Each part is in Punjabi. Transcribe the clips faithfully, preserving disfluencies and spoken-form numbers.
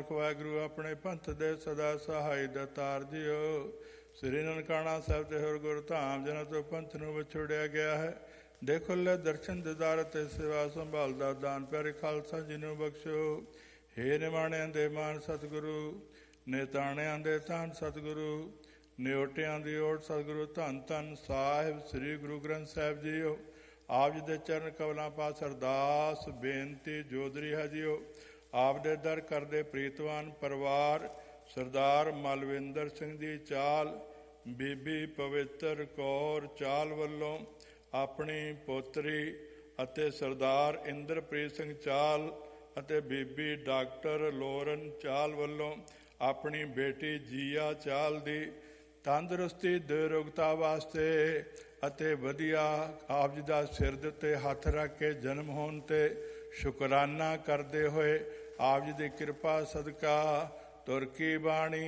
ਪੁਰਖ ਵਾਹਿਗੁਰੂ ਆਪਣੇ ਪੰਥ ਦੇ ਸਦਾ ਸਹਾਈ ਦਾਤਾਰ ਜੀਓ। ਸ੍ਰੀ ਨਨਕਾਣਾ ਸਾਹਿਬ ਤੇ ਹੋਰ ਗੁਰੂ ਧਾਮ ਜਿਹਨਾਂ ਤੋਂ ਪੰਥ ਨੂੰ ਵਿਛੋੜਿਆ ਗਿਆ ਹੈ, ਦੇ ਖੁੱਲ੍ਹੇ ਦਰਸ਼ਨ ਦਿਦਾਰ ਅਤੇ ਸੇਵਾ ਸੰਭਾਲ ਦਾ ਦਾਨ ਪਿਆਰੇ ਖਾਲਸਾ ਜੀ ਨੂੰ ਬਖਸ਼ੋ। ਹੇ ਨਿਮਾਣਿਆਂ ਦੇ ਮਾਨ ਸਤਿਗੁਰੂ, ਨਿਤਾਣਿਆਂ ਦੇ ਧੰਨ ਸਤਿਗੁਰੂ, ਨਿਓਟਿਆਂ ਦੀ ਓਟ ਸਤਿਗੁਰੂ ਧੰਨ ਧੰਨ ਸਾਹਿਬ ਸ੍ਰੀ ਗੁਰੂ ਗ੍ਰੰਥ ਸਾਹਿਬ ਜੀਓ। ਆਪ ਜੀ ਦੇ ਚਰਨ ਕਮਲਾਂ ਪਾਸ ਅਰਦਾਸ ਬੇਨਤੀ ਜੋਦਰੀ ਹੈ ਜੀਓ। ਆਪ ਦੇ ਦਰ ਕਰਦੇ ਪ੍ਰੀਤਵਾਨ ਪਰਿਵਾਰ ਸਰਦਾਰ ਮਲਵਿੰਦਰ ਸਿੰਘ ਦੀ ਚਾਲ ਬੀਬੀ ਪਵਿੱਤਰ ਕੌਰ ਚਾਲ ਵੱਲੋਂ ਆਪਣੀ ਪੋਤਰੀ ਅਤੇ ਸਰਦਾਰ ਇੰਦਰਪ੍ਰੀਤ ਸਿੰਘ ਚਾਲ ਅਤੇ ਬੀਬੀ ਡਾਕਟਰ ਲੋਰਨ ਚਾਲ ਵੱਲੋਂ ਆਪਣੀ ਬੇਟੀ ਜੀਆ ਚਾਲ ਦੀ ਤੰਦਰੁਸਤੀ ਨਿਰੋਗਤਾ ਵਾਸਤੇ ਅਤੇ ਵਧੀਆ ਆਪ ਜੀ ਦਾ ਸਿਰ ਦੇ ਉੱਤੇ ਹੱਥ ਰੱਖ ਕੇ ਜਨਮ ਹੋਣ 'ਤੇ ਸ਼ੁਕਰਾਨਾ ਕਰਦੇ ਹੋਏ ਆਪ ਜੀ ਦੀ ਕਿਰਪਾ ਸਦਕਾ ਤੁਰ ਕੀ ਬਾਣੀ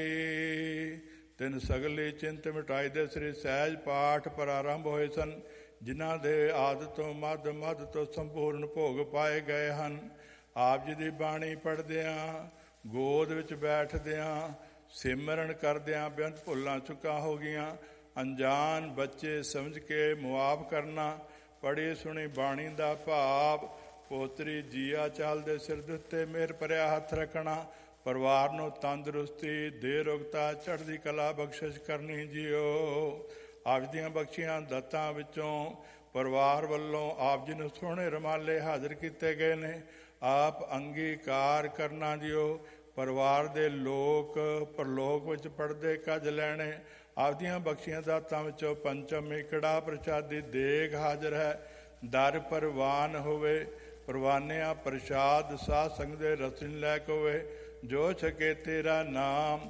ਆਈ। ਤਿੰਨ ਸਗਲੀ ਚਿੰਤ ਮਿਟਾਈ ਦੇ ਸ੍ਰੀ ਸਹਿਜ ਪਾਠ ਪ੍ਰਾਰੰਭ ਹੋਏ ਸਨ, ਜਿਨ੍ਹਾਂ ਦੇ ਆਦਿ ਤੋਂ ਮੱਧ ਮੱਧ ਤੋਂ ਸੰਪੂਰਨ ਭੋਗ ਪਾਏ ਗਏ ਹਨ। ਆਪ ਜੀ ਦੀ ਬਾਣੀ ਪੜ੍ਹਦਿਆਂ, ਗੋਦ ਵਿੱਚ ਬੈਠਦਿਆਂ, ਸਿਮਰਨ ਕਰਦਿਆਂ ਬੇਅੰਤ ਭੁੱਲਾਂ ਚੁੱਕਾਂ ਹੋ ਗਈਆਂ। ਅਣਜਾਣ ਬੱਚੇ ਸਮਝ ਕੇ ਮੁਆਫ ਕਰਨਾ। ਪੜ੍ਹੀ ਸੁਣੀ ਬਾਣੀ ਦਾ ਭਾਵ ਪੋਤਰੀ ਜੀਆ ਚਾਲ ਦੇ ਸਿਰ ਦੇ ਉੱਤੇ ਮਿਹਰ ਭਰਿਆ ਹੱਥ ਰੱਖਣਾ। ਪਰਿਵਾਰ ਨੂੰ ਤੰਦਰੁਸਤੀ ਦੇਰੋਗਤਾ ਚੜ੍ਹਦੀ ਕਲਾ ਬਖਸ਼ਿਸ਼ ਕਰਨੀ ਜੀਓ। ਆਪ ਦੀਆਂ ਬਖਸ਼ੀਆਂ ਦਾਤਾਂ ਵਿੱਚੋਂ ਪਰਿਵਾਰ ਵੱਲੋਂ ਆਪ ਜੀ ਨੂੰ ਸੋਹਣੇ ਰੁਮਾਲੇ ਹਾਜ਼ਰ ਕੀਤੇ ਗਏ ਨੇ। ਆਪ ਅੰਗੀਕਾਰ ਕਰਨਾ ਜੀਓ। ਪਰਿਵਾਰ ਦੇ ਲੋਕ ਪਰਲੋਕ ਵਿੱਚ ਪੜ੍ਹਦੇ ਕੱਜ ਲੈਣੇ। ਆਪਦੀਆਂ ਬਖਸ਼ੀਆਂ ਦਾਤਾਂ ਵਿੱਚੋਂ ਪੰਚਮੀ ਕੜਾ ਪ੍ਰਸ਼ਾਦੀ ਦੇਗ ਹਾਜ਼ਰ ਹੈ। ਦਰ ਪ੍ਰਵਾਨ ਹੋਵੇ, ਪ੍ਰਵਾਨਿਆ ਪ੍ਰਸ਼ਾਦ ਸਾਧ ਸੰਗ ਦੇ ਰਸਨ ਲੈ ਕੇ ਹੋਵੇ। ਜੋ ਛਕੇ ਤੇਰਾ ਨਾਮ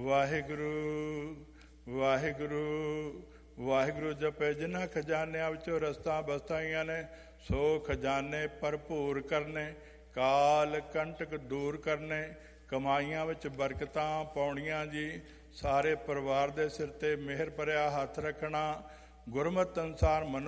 ਵਾਹਿਗੁਰੂ ਵਾਹਿਗੁਰੂ ਵਾਹਿਗੁਰੂ ਜਪੇ। ਜਿਨ੍ਹਾਂ ਖਜ਼ਾਨਿਆਂ ਵਿੱਚੋਂ ਰਸਤਾਂ ਬਸਤਾਈਆਂ ਨੇ, ਸੋ ਖਜ਼ਾਨੇ ਭਰਪੂਰ ਕਰਨੇ, ਕਾਲ ਕੰਟਕ ਦੂਰ ਕਰਨੇ, ਕਮਾਈਆਂ ਵਿੱਚ ਬਰਕਤਾਂ ਪਾਉਣੀਆਂ ਜੀ। ਸਾਰੇ ਪਰਿਵਾਰ ਦੇ ਸਿਰ 'ਤੇ ਮਿਹਰ ਭਰਿਆ ਹੱਥ ਰੱਖਣਾ। ਗੁਰਮਤਿ ਅਨੁਸਾਰ ਮਨੋ